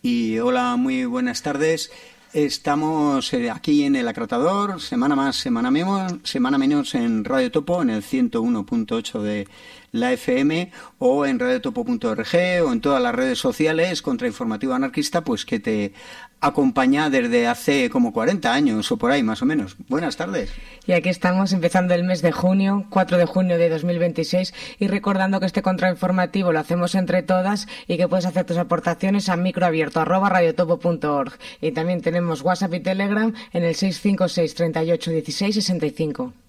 Y hola, muy buenas tardes. Estamos aquí en El Acratador, semana más, semana menos en Radio Topo, en el 101.8 de la FM, o en radiotopo.org, o en todas las redes sociales. Contrainformativo Anarquista, pues que te acompaña desde hace como 40 años o por ahí, más o menos. Buenas tardes. Y aquí estamos empezando el mes de junio, 4 de junio de 2026, y recordando que este contrainformativo lo hacemos entre todas y que puedes hacer tus aportaciones a microabierto@radiotopo.org. Y también tenemos WhatsApp y Telegram en el 656 38 16 65.